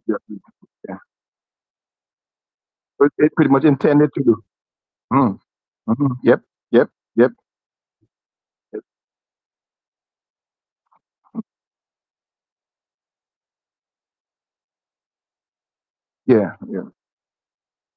Yeah, yeah. But it pretty much intended to do. Mm. Mhm. Yep, yep, yep, yep. Yeah, yeah.